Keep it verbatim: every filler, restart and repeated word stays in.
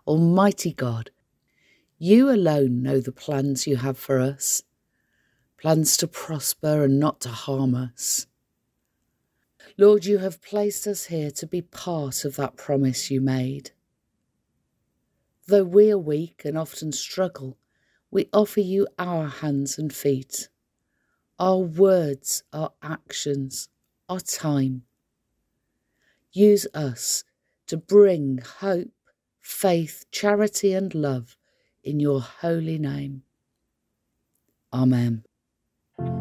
Almighty God, you alone know the plans you have for us, plans to prosper and not to harm us. Lord, you have placed us here to be part of that promise you made. Though we are weak and often struggle, we offer you our hands and feet, our words, our actions, our time. Use us to bring hope, faith, charity and love in your holy name. Amen.